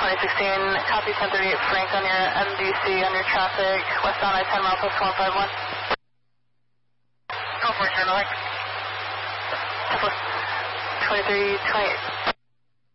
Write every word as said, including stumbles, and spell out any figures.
twenty sixteen, copy ten thirty-eight Frank on your M D C, on your traffic, westbound I ten mile plus one five one. Go for it, turn right. twenty-three twenty-eight.